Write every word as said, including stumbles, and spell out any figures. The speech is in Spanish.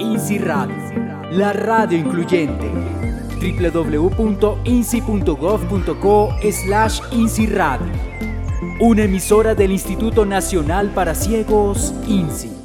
INSI Radio, la radio incluyente. w w w punto insi punto gov punto co slash INSI Radio. Una emisora del Instituto Nacional para Ciegos, INSI.